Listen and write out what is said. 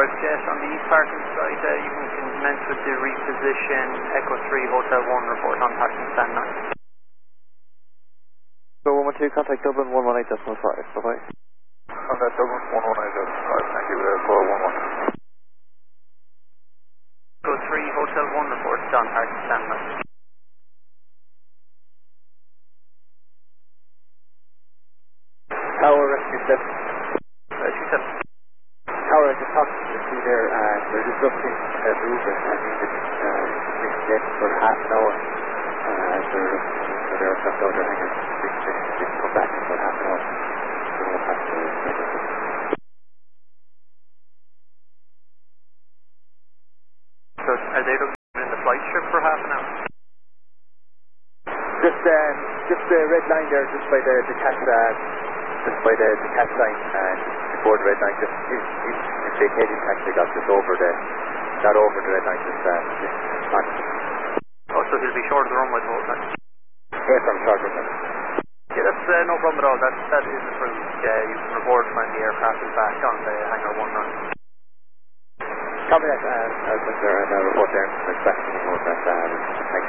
Jet on the east parking side. You can commence with the reposition Echo 3 Hotel 1 report on parking stand 9. So 112, contact Dublin 118.5, bye-bye. Contact Dublin 118.5, thank you, for 11. Echo 3 Hotel 1 report on parking stand 9. Tower Rescue 7. Rescue 7. Tower, I just talked to the crew there, and they're just looking to move it. I think it's next for half an hour. They're looking for their aircraft out there hanging. They can come back in about half an hour. So we'll have to So are they looking in the flight strip for half an hour? just the red line there, just by the cat line, and before the red line, just if they Canadian taxi got just over the red line, just on. Oh, so he'll be short of the runway the whole time? Yes, I'm short of them. Yeah, that's no problem at all. That is approved. You can report when the aircraft is back on the hangar 19. Copy that, and I'll report there, back to the that. Thanks.